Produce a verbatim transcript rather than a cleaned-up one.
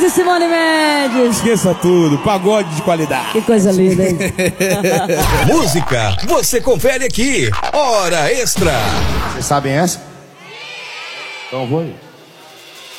Simone Mendes. Esqueça tudo, pagode de qualidade. Que coisa linda, hein? Música, você confere aqui. Hora Extra. Vocês sabem essa? Então vou ir.